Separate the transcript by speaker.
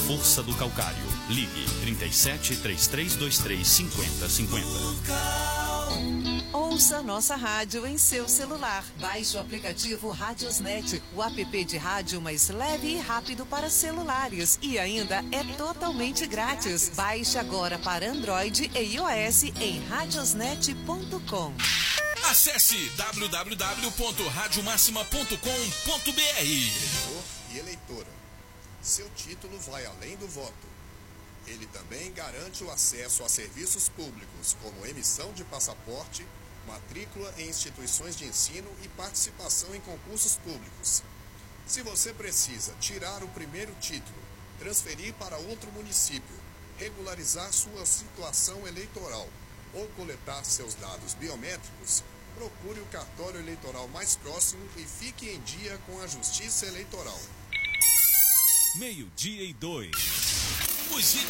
Speaker 1: força do calcário. Ligue 37 3323 5050.
Speaker 2: Ouça nossa rádio em seu celular. Baixe o aplicativo Radiosnet, o app de rádio mais leve e rápido para celulares. E ainda é totalmente grátis. Baixe agora para Android e iOS em radiosnet.com.
Speaker 3: Acesse www.radiomaxima.com.br.
Speaker 4: Eleitor e eleitora, seu título vai além do voto. Ele também garante o acesso a serviços públicos, como emissão de passaporte, matrícula em instituições de ensino e participação em concursos públicos. Se você precisa tirar o primeiro título, transferir para outro município, regularizar sua situação eleitoral ou coletar seus dados biométricos, procure o cartório eleitoral mais próximo e fique em dia com a Justiça Eleitoral.
Speaker 3: 12:02. Os